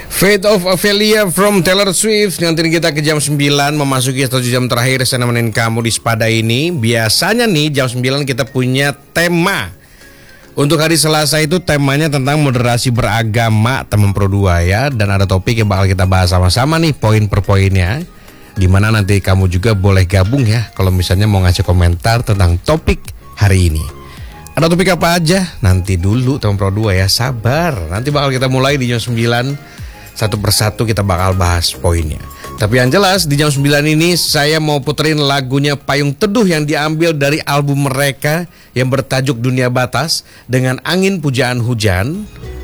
Fate of Ophelia from Taylor Swift. Nanti kita ke jam 9, memasuki 1 jam terakhir saya nemenin kamu di Spada ini. Biasanya nih jam 9 kita punya tema. Untuk hari Selasa itu temanya tentang moderasi beragama, teman Pro 2 ya. Dan ada topik yang bakal kita bahas sama-sama nih, poin per poinnya. Dimana nanti kamu juga boleh gabung ya, kalau misalnya mau ngasih komentar tentang topik hari ini. Ada topik apa aja? Nanti dulu teman Pro 2 ya, sabar. Nanti bakal kita mulai di jam 9. Satu persatu kita bakal bahas poinnya. Tapi yang jelas di jam 9 ini saya mau puterin lagunya Payung Teduh yang diambil dari album mereka yang bertajuk Dunia Batas dengan Angin Pujaan Hujan.